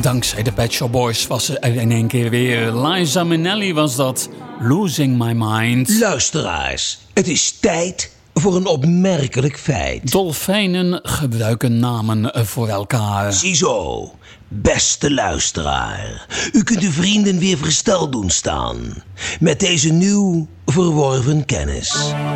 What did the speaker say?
Dankzij de Pet Shop Boys was ze er in één keer weer. Liza Minnelli was dat. Losing My Mind. Luisteraars, het is tijd voor een opmerkelijk feit. Dolfijnen gebruiken namen voor elkaar. Ziezo, beste luisteraar. U kunt uw vrienden weer versteld doen staan. Met deze nieuw verworven kennis.